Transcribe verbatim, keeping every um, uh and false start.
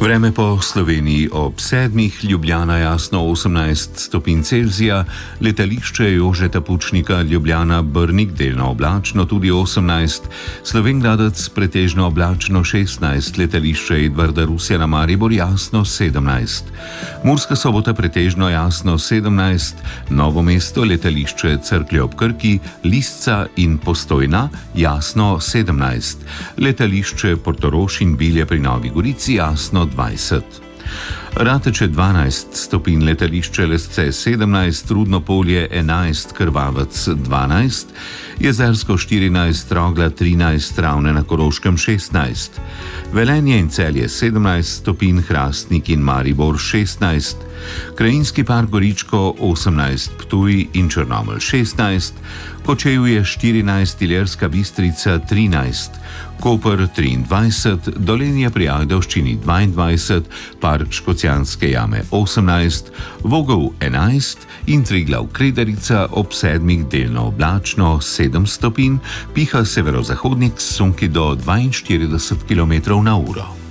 Vreme po Sloveniji ob sedmih, Ljubljana jasno osemnajst stopinj Celzija, letališče Jožeta Pučnika Ljubljana Brnik delno oblačno tudi osemnajst, Slovenj Gradec pretežno oblačno šestnajst, letališče Edvarda Rusjana Maribor jasno sedemnajst, Murska Sobota pretežno jasno sedemnajst, Novo mesto letališče Cerklje ob Krki, Lisca in Postojna jasno sedemnajst, letališče Portorož in Bilje pri Novi Gorici jasno dvajset. Rateče dvanajst stopinj, letališče Lesce sedemnajst, Rudno Polje enajst, Krvavec dvanajst, Jezersko štirinajst, Trogla trinajst, Ravne na Koroškem šestnajst, Velenje in Celje sedemnajst stopinj, Hrastnik in Maribor šestnajst, Krajinski park Goričko osemnajst, Ptuj in Črnomelj šestnajst, Kočevje štirinajst, Ilirska Bistrica trinajst, Koper triindvajset, Dolenje pri Ajdovščini dvaindvajset, Park Škocjanske jame osemnajst, Vogel enajst in Triglav Kredarica ob sedmih delno oblačno sedem stopinj, piha severozahodnik s sunki do dvainštirideset kilometrov na uro.